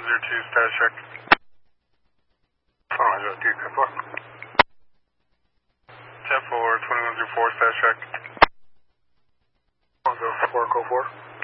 2102, status check. 10-4, 2104, status check. 104, code 4.